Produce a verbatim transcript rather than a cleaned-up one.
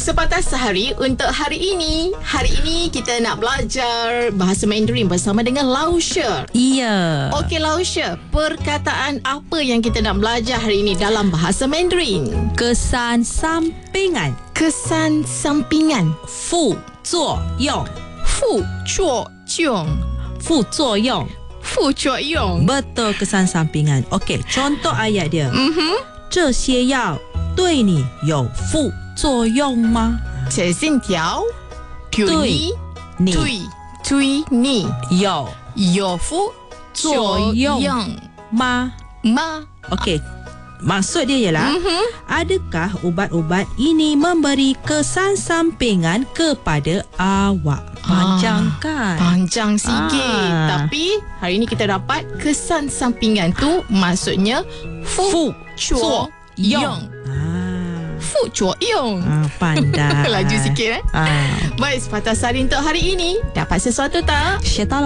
Sepatah sehari untuk hari ini. Hari ini kita nak belajar bahasa Mandarin bersama dengan Lau She. Iya. Okey Lau She, perkataan apa yang kita nak belajar hari ini dalam bahasa Mandarin? Kesan sampingan. Kesan sampingan. Fu zuo yong. Fu zuo yong. Fu zuo yong. Fu zuo yong. Betul, kesan sampingan. Okey, contoh ayat dia. Mhm. 这些药对你有副作用吗？ 这线条对你你对对你有有副作用吗？ 吗？ Okey, maksud dia ialah Mhm. adakah ubat-ubat ini memberi kesan sampingan kepada awak? Panjang kan? Panjang sikit. Ah. Tapi hari ini kita dapat kesan sampingan tu maksudnya fu zuo yong. Ah, Fu zuo yong. ah pandai. Laju sikit eh. Ah, Baik, sepatah sehari untuk hari ini. Dapat sesuatu tak? 学到了。